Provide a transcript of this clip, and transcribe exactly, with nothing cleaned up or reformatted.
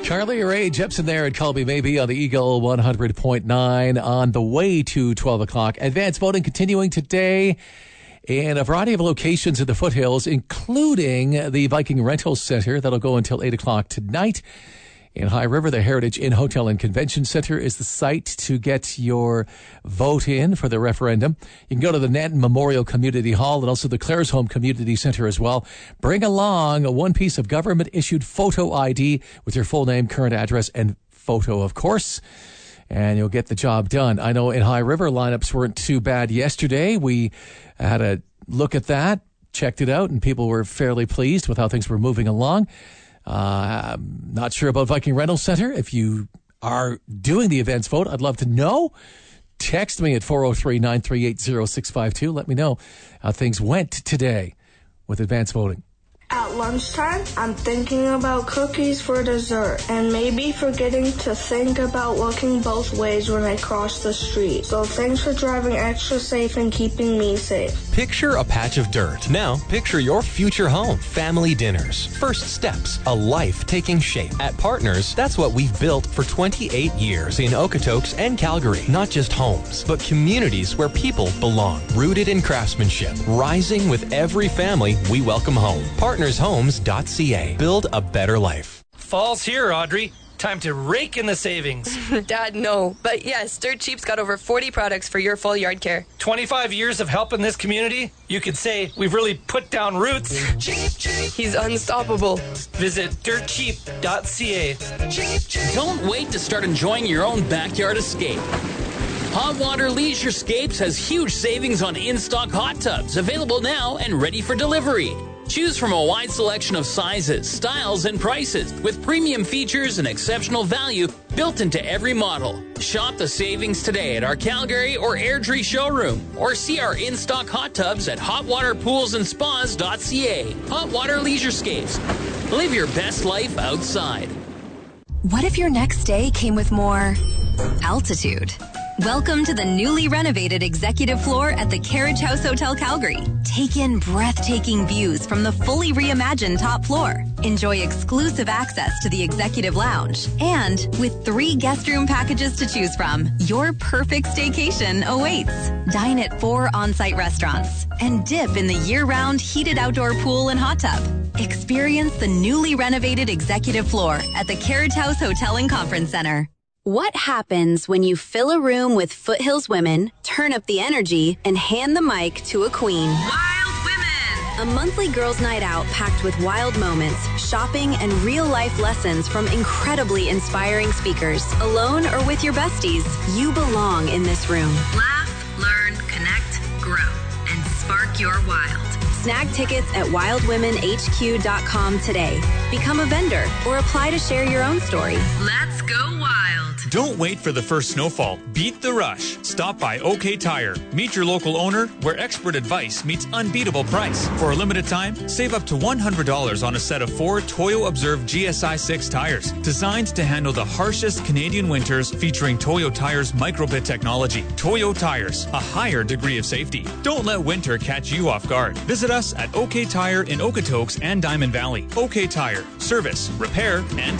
Charlie Rae Jepsen there at Colby Maybe on the Eagle one hundred point nine on the way to twelve o'clock. Advanced voting continuing today in a variety of locations in the foothills, including the Viking Rental Center. That'll go until eight o'clock tonight. In High River, the Heritage Inn Hotel and Convention Center is the site to get your vote in for the referendum. You can go to the Nanton Memorial Community Hall and also the Claresholm Community Center as well. Bring along a one piece of government-issued photo I D with your full name, current address, and photo, of course, and you'll get the job done. I know in High River, lineups weren't too bad yesterday. We had a look at that, checked it out, and people were fairly pleased with how things were moving along. Uh, I'm not sure about Viking Rental Center. If you are doing the events vote, I'd love to know. Text me at four oh three, nine three eight, oh six five two. Let me know how things went today with advance voting. At lunchtime, I'm thinking about cookies for dessert and maybe forgetting to think about looking both ways when I cross the street. So thanks for driving extra safe and keeping me safe. Picture a patch of dirt. Now picture your future home. Family dinners. First steps. A life taking shape. At Partners, that's what we've built for twenty-eight years in Okotoks and Calgary. Not just homes, but communities where people belong. Rooted in craftsmanship. Rising with every family we welcome home. Partners Homes dot C A. Build a better life. Fall's here, Audrey. Time to rake in the savings. Dad, no. But yes, Dirt Cheap's got over forty products for your full yard care. twenty-five years of helping this community? You could say we've really put down roots. Cheap, cheap. He's unstoppable. Visit dirt cheap dot C A. Cheap, cheap. Don't wait to start enjoying your own backyard escape. Hot Water Leisure Scapes has huge savings on in-stock hot tubs, available now and ready for delivery. Choose from a wide selection of sizes, styles, and prices with premium features and exceptional value built into every model. Shop the savings today at our Calgary or Airdrie showroom or see our in-stock hot tubs at hot water pools and spas dot C A. Hot Water Leisurescapes. Live your best life outside. What if your next day came with more altitude? Welcome to the newly renovated executive floor at the Carriage House Hotel Calgary. Take in breathtaking views from the fully reimagined top floor. Enjoy exclusive access to the executive lounge. And with three guest room packages to choose from, your perfect staycation awaits. Dine at four on-site restaurants and dip in the year-round heated outdoor pool and hot tub. Experience the newly renovated executive floor at the Carriage House Hotel and Conference Center. What happens when you fill a room with Foothills women, turn up the energy, and hand the mic to a queen? Wild Women! A monthly girls' night out packed with wild moments, shopping, and real-life lessons from incredibly inspiring speakers. Alone or with your besties, you belong in this room. Laugh, learn, connect, grow, and spark your wild. Snag tickets at wild women h q dot com today. Become a vendor or apply to share your own story. Let's go wild. Don't wait for the first snowfall. Beat the rush. Stop by OK Tire. Meet your local owner where expert advice meets unbeatable price. For a limited time, save up to one hundred dollars on a set of four Toyo Observe G S I six tires designed to handle the harshest Canadian winters, featuring Toyo Tires microbit technology. Toyo Tires, a higher degree of safety. Don't let winter catch you off guard. Visit us at OK Tire in Okotoks and Diamond Valley. OK Tire. Service, repair, and